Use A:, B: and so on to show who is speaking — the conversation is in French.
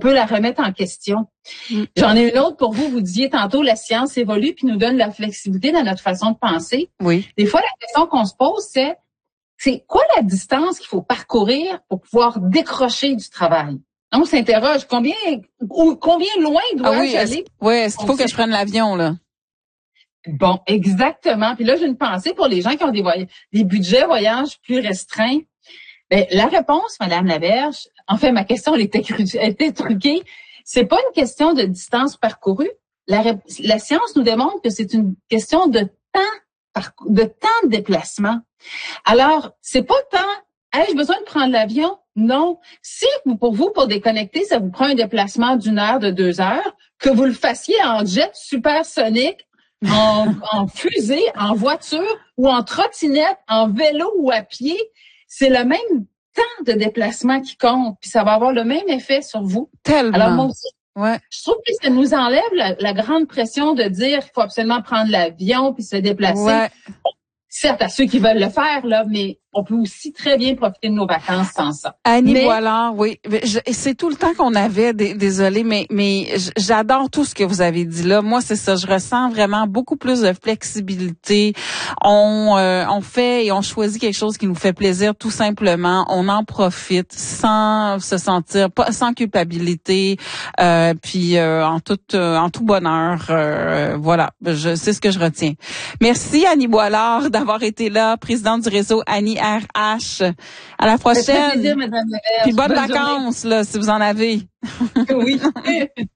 A: peut la remettre en question. J'en ai une autre pour vous. Vous disiez tantôt, la science évolue puis nous donne la flexibilité dans notre façon de penser.
B: Oui.
A: Des fois, la question qu'on se pose, c'est quoi la distance qu'il faut parcourir pour pouvoir décrocher du travail? On s'interroge, combien loin dois-je aller?
B: Oui, est-ce qu'il faut que je prenne l'avion, là?
A: Bon, exactement. Puis là, j'ai une pensée pour les gens qui ont des budgets voyages plus restreints. Ben, la réponse, Madame Laberge, en fait, ma question elle était truquée. C'est pas une question de distance parcourue. La science nous démontre que c'est une question de temps de déplacement. Alors, c'est pas tant, ai-je besoin de prendre l'avion? Non. Si pour déconnecter, ça vous prend un déplacement d'1 heure, de 2 heures, que vous le fassiez en jet supersonique, en fusée, en voiture ou en trottinette, en vélo ou à pied, c'est le même temps de déplacement qui compte, puis ça va avoir le même effet sur vous.
B: Tellement.
A: Alors moi aussi,
B: ouais.
A: Je trouve que ça nous enlève la grande pression de dire qu'il faut absolument prendre l'avion puis se déplacer.
B: Ouais.
A: Certes, à ceux qui veulent le faire, là, mais on peut aussi très bien profiter de nos vacances sans ça.
B: Annie Boilard, oui. C'est tout le temps qu'on avait, désolé, mais j'adore tout ce que vous avez dit là. Moi, c'est ça. Je ressens vraiment beaucoup plus de flexibilité. On fait et on choisit quelque chose qui nous fait plaisir, tout simplement. On en profite sans se sentir, sans culpabilité, puis en tout bonheur. Voilà. C'est ce que je retiens. Merci, Annie Boilard, d'avoir été là, présidente du réseau Annie RH. À la prochaine.
A: Ça fait plaisir, Madame Laberge.
B: Puis bonnes vacances, là, si vous en avez.
A: Oui.